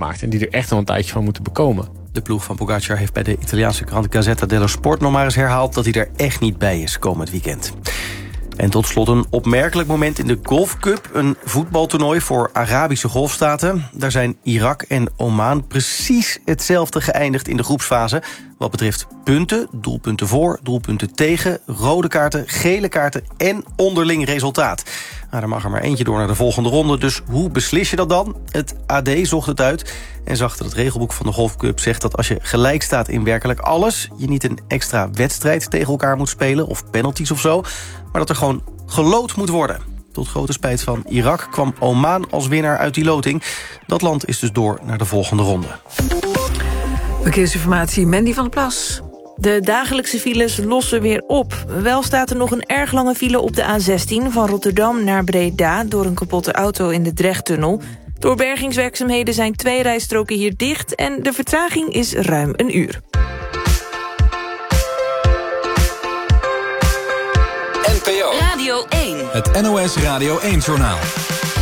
gemaakt. En die er echt nog een tijdje van moeten bekomen. De ploeg van Pogacar heeft bij de Italiaanse krant Gazzetta dello Sport nog maar eens herhaald dat hij er echt niet bij is komend weekend. En tot slot een opmerkelijk moment in de Golf Cup. Een voetbaltoernooi voor Arabische golfstaten. Daar zijn Irak en Oman precies hetzelfde geëindigd in de groepsfase. Wat betreft punten, doelpunten voor, doelpunten tegen, rode kaarten, gele kaarten en onderling resultaat. Nou, er mag er maar eentje door naar de volgende ronde. Dus hoe beslis je dat dan? Het AD zocht het uit en zag dat het regelboek van de Golf Cup zegt dat als je gelijk staat in werkelijk alles, je niet een extra wedstrijd tegen elkaar moet spelen of penalties of zo, maar dat er gewoon geloot moet worden. Tot grote spijt van Irak kwam Oman als winnaar uit die loting. Dat land is dus door naar de volgende ronde. Verkeersinformatie, Mandy van der Plas. De dagelijkse files lossen weer op. Wel staat er nog een erg lange file op de A16... van Rotterdam naar Breda door een kapotte auto in de Drechttunnel. Door bergingswerkzaamheden zijn 2 rijstroken hier dicht... en de vertraging is ruim een uur. NPO Radio 1. Het NOS Radio 1-journaal.